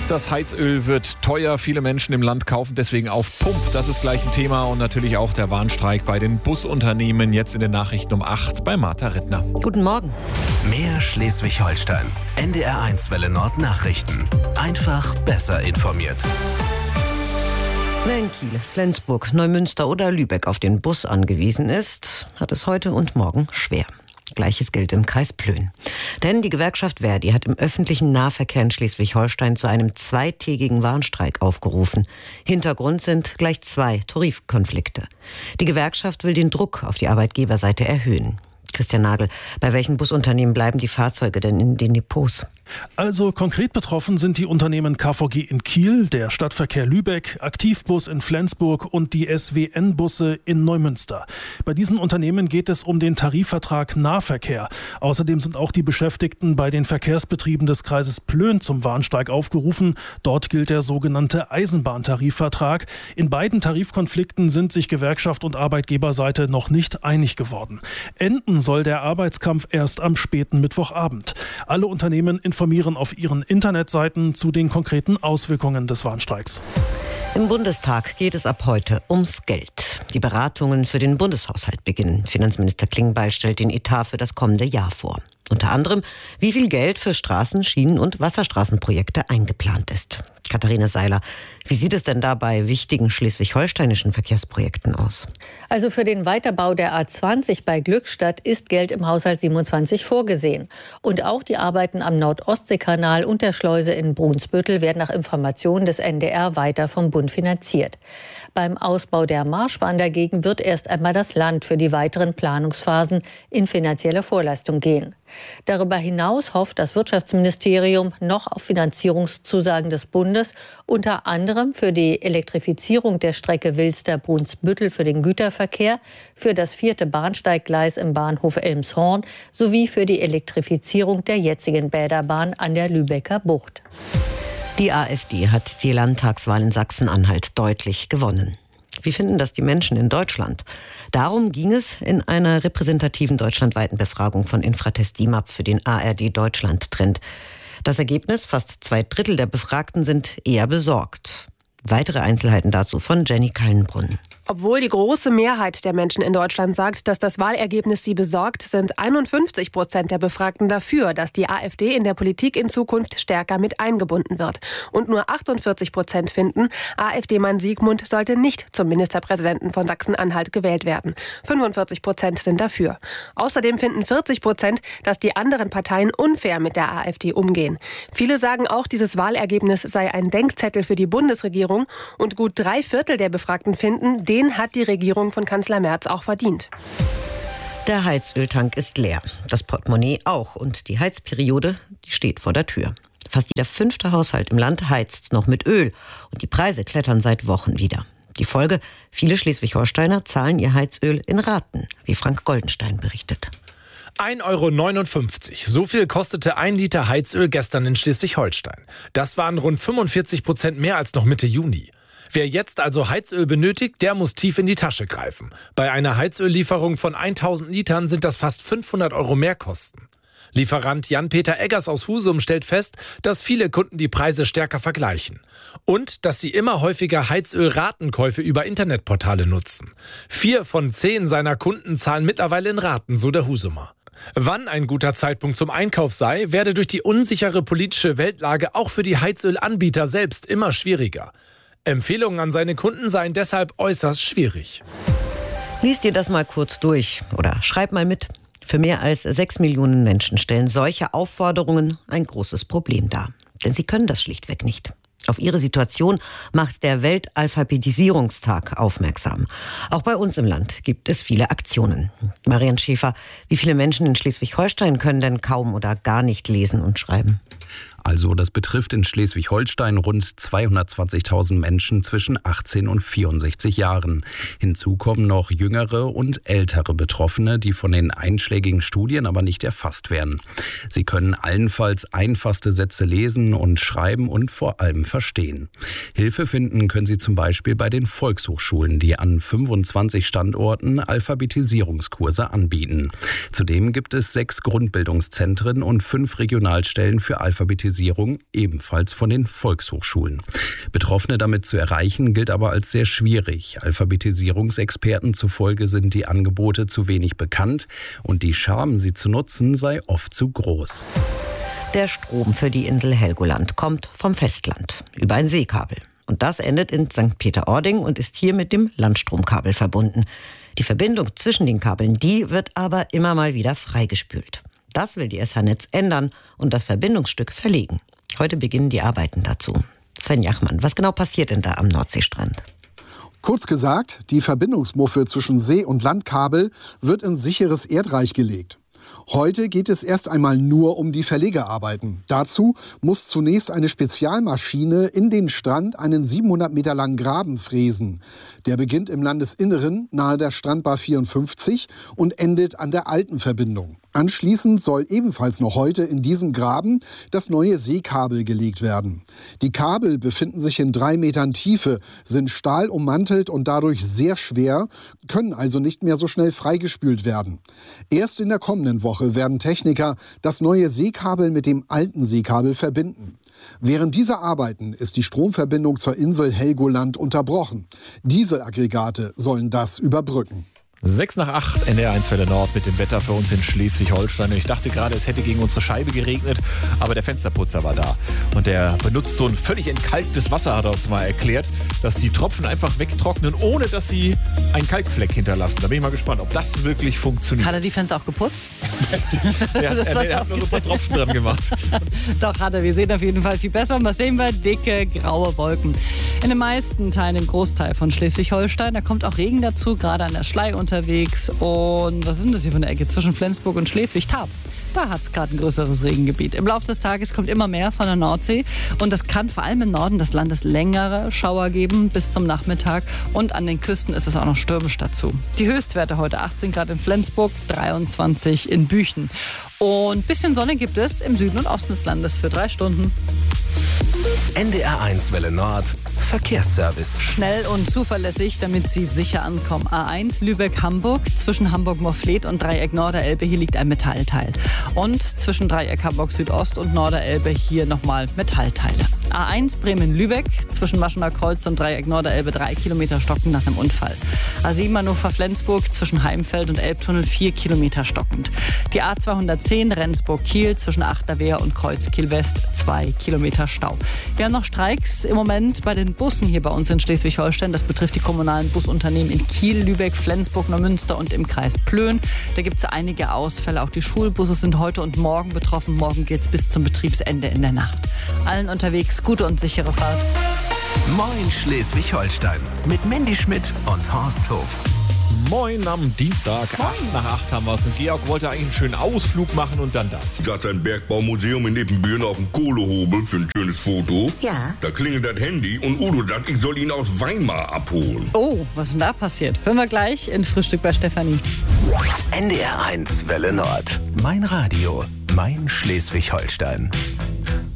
Das Heizöl wird teuer. Viele Menschen im Land kaufen deswegen auf Pump. Das ist gleich ein Thema. Und natürlich auch der Warnstreik bei den Busunternehmen. Jetzt in den Nachrichten um 8 bei Martha Rittner. Guten Morgen. Mehr Schleswig-Holstein. NDR1 Welle Nord Nachrichten. Einfach besser informiert. Wer in Kiel, Flensburg, Neumünster oder Lübeck auf den Bus angewiesen ist, hat es heute und morgen schwer. Gleiches gilt im Kreis Plön. Denn die Gewerkschaft ver.di hat im öffentlichen Nahverkehr in Schleswig-Holstein zu einem 2-tägigen Warnstreik aufgerufen. Hintergrund sind gleich 2 Tarifkonflikte. Die Gewerkschaft will den Druck auf die Arbeitgeberseite erhöhen. Christian Nagel, bei welchen Busunternehmen bleiben die Fahrzeuge denn in den Depots? Also konkret betroffen sind die Unternehmen KVG in Kiel, der Stadtverkehr Lübeck, Aktivbus in Flensburg und die SWN-Busse in Neumünster. Bei diesen Unternehmen geht es um den Tarifvertrag Nahverkehr. Außerdem sind auch die Beschäftigten bei den Verkehrsbetrieben des Kreises Plön zum Warnstreik aufgerufen. Dort gilt der sogenannte Eisenbahntarifvertrag. In beiden Tarifkonflikten sind sich Gewerkschaft und Arbeitgeberseite noch nicht einig geworden. Enden soll der Arbeitskampf erst am späten Mittwochabend. Alle Unternehmen informieren auf ihren Internetseiten zu den konkreten Auswirkungen des Warnstreiks. Im Bundestag geht es ab heute ums Geld. Die Beratungen für den Bundeshaushalt beginnen. Finanzminister Klingbeil stellt den Etat für das kommende Jahr vor. Unter anderem, wie viel Geld für Straßen-, Schienen- und Wasserstraßenprojekte eingeplant ist. Katharina Seiler, wie sieht es denn da bei wichtigen schleswig-holsteinischen Verkehrsprojekten aus? Also für den Weiterbau der A20 bei Glückstadt ist Geld im Haushalt 27 vorgesehen. Und auch die Arbeiten am Nord-Ostsee-Kanal und der Schleuse in Brunsbüttel werden nach Informationen des NDR weiter vom Bund finanziert. Beim Ausbau der Marschbahn dagegen wird erst einmal das Land für die weiteren Planungsphasen in finanzielle Vorleistung gehen. Darüber hinaus hofft das Wirtschaftsministerium noch auf Finanzierungszusagen des Bundes, unter anderem für die Elektrifizierung der Strecke Wilster-Brunsbüttel für den Güterverkehr, für das 4. Bahnsteiggleis im Bahnhof Elmshorn sowie für die Elektrifizierung der jetzigen Bäderbahn an der Lübecker Bucht. Die AfD hat die Landtagswahl in Sachsen-Anhalt deutlich gewonnen. Wie finden das die Menschen in Deutschland? Darum ging es in einer repräsentativen deutschlandweiten Befragung von Infratest DIMAP für den ARD-Deutschland-Trend. Das Ergebnis: fast 2/3 der Befragten sind eher besorgt. Weitere Einzelheiten dazu von Jenny Kallenbrunn. Obwohl die große Mehrheit der Menschen in Deutschland sagt, dass das Wahlergebnis sie besorgt, sind 51% der Befragten dafür, dass die AfD in der Politik in Zukunft stärker mit eingebunden wird. Und nur 48% finden, AfD-Mann Siegmund sollte nicht zum Ministerpräsidenten von Sachsen-Anhalt gewählt werden. 45% sind dafür. Außerdem finden 40%, dass die anderen Parteien unfair mit der AfD umgehen. Viele sagen auch, dieses Wahlergebnis sei ein Denkzettel für die Bundesregierung. Und gut 3/4 der Befragten finden, den hat die Regierung von Kanzler Merz auch verdient. Der Heizöltank ist leer, das Portemonnaie auch und die Heizperiode, die steht vor der Tür. Fast jeder 5. Haushalt im Land heizt noch mit Öl und die Preise klettern seit Wochen wieder. Die Folge: viele Schleswig-Holsteiner zahlen ihr Heizöl in Raten, wie Frank Goldenstein berichtet. 1,59 €. So viel kostete 1 Liter Heizöl gestern in Schleswig-Holstein. Das waren rund 45% mehr als noch Mitte Juni. Wer jetzt also Heizöl benötigt, der muss tief in die Tasche greifen. Bei einer Heizöllieferung von 1000 Litern sind das fast 500 € Mehrkosten. Lieferant Jan-Peter Eggers aus Husum stellt fest, dass viele Kunden die Preise stärker vergleichen. Und dass sie immer häufiger Heizöl-Ratenkäufe über Internetportale nutzen. 4 von 10 seiner Kunden zahlen mittlerweile in Raten, so der Husumer. Wann ein guter Zeitpunkt zum Einkauf sei, werde durch die unsichere politische Weltlage auch für die Heizölanbieter selbst immer schwieriger. Empfehlungen an seine Kunden seien deshalb äußerst schwierig. Lies dir das mal kurz durch oder schreib mal mit. Für mehr als 6 Millionen Menschen stellen solche Aufforderungen ein großes Problem dar. Denn sie können das schlichtweg nicht. Auf ihre Situation macht der Weltalphabetisierungstag aufmerksam. Auch bei uns im Land gibt es viele Aktionen. Marian Schäfer, wie viele Menschen in Schleswig-Holstein können denn kaum oder gar nicht lesen und schreiben? Also das betrifft in Schleswig-Holstein rund 220.000 Menschen zwischen 18 und 64 Jahren. Hinzu kommen noch jüngere und ältere Betroffene, die von den einschlägigen Studien aber nicht erfasst werden. Sie können allenfalls einfachste Sätze lesen und schreiben und vor allem verstehen. Hilfe finden können sie zum Beispiel bei den Volkshochschulen, die an 25 Standorten Alphabetisierungskurse anbieten. Zudem gibt es 6 Grundbildungszentren und 5 Regionalstellen für Alphabetisierung Alphabetisierung ebenfalls von den Volkshochschulen. Betroffene damit zu erreichen, gilt aber als sehr schwierig. Alphabetisierungsexperten zufolge sind die Angebote zu wenig bekannt und die Scham, sie zu nutzen, sei oft zu groß. Der Strom für die Insel Helgoland kommt vom Festland über ein Seekabel. Und das endet in St. Peter-Ording und ist hier mit dem Landstromkabel verbunden. Die Verbindung zwischen den Kabeln, die wird aber immer mal wieder freigespült. Das will die SH-Netz ändern und das Verbindungsstück verlegen. Heute beginnen die Arbeiten dazu. Sven Jachmann, was genau passiert denn da am Nordseestrand? Kurz gesagt, die Verbindungsmuffe zwischen See- und Landkabel wird in sicheres Erdreich gelegt. Heute geht es erst einmal nur um die Verlegearbeiten. Dazu muss zunächst eine Spezialmaschine in den Strand einen 700 Meter langen Graben fräsen. Der beginnt im Landesinneren nahe der Strandbar 54 und endet an der alten Verbindung. Anschließend soll ebenfalls noch heute in diesem Graben das neue Seekabel gelegt werden. Die Kabel befinden sich in 3 Metern Tiefe, sind stahlummantelt und dadurch sehr schwer, können also nicht mehr so schnell freigespült werden. Erst in der kommenden Woche werden Techniker das neue Seekabel mit dem alten Seekabel verbinden. Während dieser Arbeiten ist die Stromverbindung zur Insel Helgoland unterbrochen. Dieselaggregate sollen das überbrücken. 6:08, NDR1 Welle Nord mit dem Wetter für uns in Schleswig-Holstein. Ich dachte gerade, es hätte gegen unsere Scheibe geregnet, aber der Fensterputzer war da. Und der benutzt so ein völlig entkalktes Wasser, hat er uns mal erklärt, dass die Tropfen einfach wegtrocknen, ohne dass sie einen Kalkfleck hinterlassen. Da bin ich mal gespannt, ob das wirklich funktioniert. Hat er die Fenster auch geputzt? Er hat nur so ein paar Tropfen dran gemacht. Doch, hat er. Wir sehen auf jeden Fall viel besser. Und was sehen wir? Dicke, graue Wolken. In den meisten Teilen, im Großteil von Schleswig-Holstein, da kommt auch Regen dazu, gerade an der Schlei unterwegs. Und was ist denn das hier für eine Ecke? Zwischen Flensburg und Schleswig-Tab. Da hat es gerade ein größeres Regengebiet. Im Laufe des Tages kommt immer mehr von der Nordsee. Und das kann vor allem im Norden des Landes längere Schauer geben bis zum Nachmittag. Und an den Küsten ist es auch noch stürmisch dazu. Die Höchstwerte heute 18 Grad in Flensburg, 23 in Büchen. Und ein bisschen Sonne gibt es im Süden und Osten des Landes für 3 Stunden. NDR1 Welle Nord Verkehrsservice. Schnell und zuverlässig, damit Sie sicher ankommen. A1 Lübeck-Hamburg, zwischen Hamburg-Morfleet und Dreieck Norderelbe, hier liegt ein Metallteil. Und zwischen Dreieck Hamburg-Südost und Norderelbe hier nochmal Metallteile. A1 Bremen-Lübeck, zwischen Maschener Kreuz und Dreieck Norderelbe 3 Kilometer stockend nach einem Unfall. A7 Hannover-Flensburg, zwischen Heimfeld und Elbtunnel 4 Kilometer stockend. Die A210 Rendsburg-Kiel, zwischen Achterwehr und Kreuz-Kiel-West 2 Kilometer Stau. Wir haben noch Streiks im Moment bei den Bussen hier bei uns in Schleswig-Holstein. Das betrifft die kommunalen Busunternehmen in Kiel, Lübeck, Flensburg, Neumünster und im Kreis Plön. Da gibt es einige Ausfälle. Auch die Schulbusse sind heute und morgen betroffen. Morgen geht es bis zum Betriebsende in der Nacht. Allen unterwegs gute und sichere Fahrt. Moin Schleswig-Holstein mit Mandy Schmidt und Horst Hof. Moin am Dienstag, 8:08 haben wir es. Und Georg wollte eigentlich einen schönen Ausflug machen und dann das. Ich hatte ein Bergbaumuseum in Ebenbüren auf dem Kohlehobel für ein schönes Foto. Ja. Da klingelt das Handy und Udo sagt, ich soll ihn aus Weimar abholen. Oh, was ist denn da passiert? Hören wir gleich in Frühstück bei Stefanie. NDR1 Welle Nord. Mein Radio. Mein Schleswig-Holstein.